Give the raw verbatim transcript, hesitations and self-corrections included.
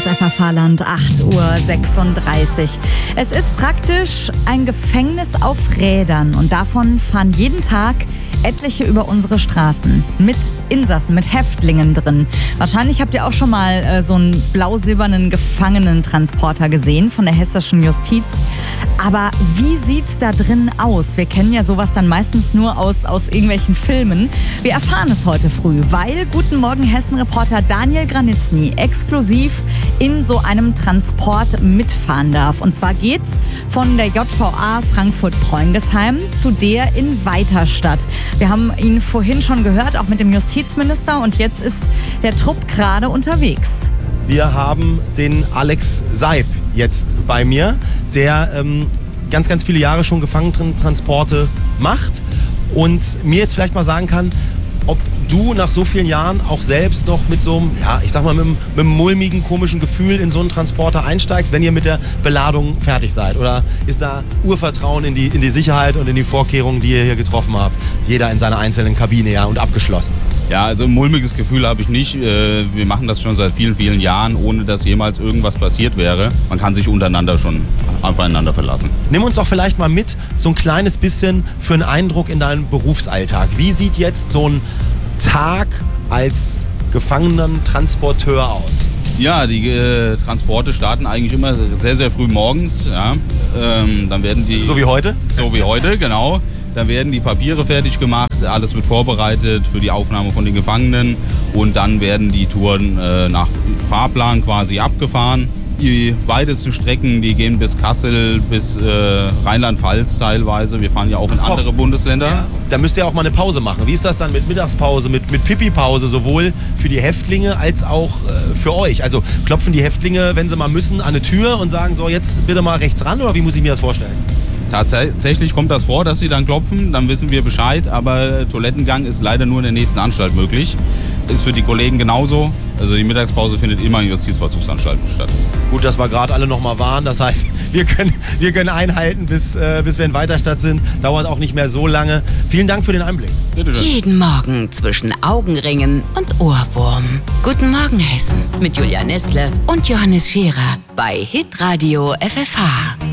eins F F H-Land, acht Uhr sechsunddreißig. Es ist praktisch ein Gefängnis auf Rädern und davon fahren jeden Tag etliche über unsere Straßen. Mit Insassen, mit Häftlingen drin. Wahrscheinlich habt ihr auch schon mal äh, so einen blau-silbernen Gefangenentransporter gesehen von der hessischen Justiz. Aber wie sieht's da drin aus? Wir kennen ja sowas dann meistens nur aus, aus irgendwelchen Filmen. Wir erfahren es heute früh, weil Guten Morgen Hessen-Reporter Daniel Granitzny exklusiv in so einem Transport mitfahren darf. Und zwar geht's von der J V A Frankfurt-Preungesheim zu der in Weiterstadt. Wir haben ihn vorhin schon gehört, auch mit dem Justizminister, und jetzt ist der Trupp gerade unterwegs. Wir haben den Alex Seib jetzt bei mir, der ähm, ganz, ganz viele Jahre schon Gefangenentransporte macht und mir jetzt vielleicht mal sagen kann, ob du nach so vielen Jahren auch selbst noch mit so einem, ja, ich sag mal, mit einem, mit einem mulmigen, komischen Gefühl in so einen Transporter einsteigst, wenn ihr mit der Beladung fertig seid? Oder ist da Urvertrauen in die, in die Sicherheit und in die Vorkehrungen, die ihr hier getroffen habt? Jeder in seiner einzelnen Kabine, ja, und abgeschlossen. Ja, also ein mulmiges Gefühl habe ich nicht. Wir machen das schon seit vielen, vielen Jahren, ohne dass jemals irgendwas passiert wäre. Man kann sich untereinander schon aufeinander verlassen. Nimm uns doch vielleicht mal mit, so ein kleines bisschen für einen Eindruck in deinen Berufsalltag. Wie sieht jetzt so ein Tag als Gefangenentransporteur aus? Ja, die äh, Transporte starten eigentlich immer sehr, sehr früh morgens. Ja. Ähm, dann werden die, so wie heute? So wie heute, genau. Dann werden die Papiere fertig gemacht, alles wird vorbereitet für die Aufnahme von den Gefangenen und dann werden die Touren äh, nach Fahrplan quasi abgefahren. Die weitesten Strecken, die gehen bis Kassel, bis äh, Rheinland-Pfalz teilweise. Wir fahren ja auch in Ach, andere Bundesländer. Ja. Da müsst ihr auch mal eine Pause machen. Wie ist das dann mit Mittagspause, mit, mit Pipi-Pause, sowohl für die Häftlinge als auch äh, für euch? Also klopfen die Häftlinge, wenn sie mal müssen, an eine Tür und sagen so, jetzt bitte mal rechts ran, oder wie muss ich mir das vorstellen? Tatsächlich kommt das vor, dass sie dann klopfen, dann wissen wir Bescheid, aber Toilettengang ist leider nur in der nächsten Anstalt möglich. Ist für die Kollegen genauso. Also die Mittagspause findet immer in Justizvollzugsanstalten statt. Gut, dass wir gerade alle noch mal waren. Das heißt, wir können, wir können einhalten, bis, äh, bis wir in Weiterstadt sind. Dauert auch nicht mehr so lange. Vielen Dank für den Einblick. Bitte schön. Jeden Morgen zwischen Augenringen und Ohrwurm. Guten Morgen Hessen mit Julia Nestle und Johannes Scherer bei Hitradio F F H.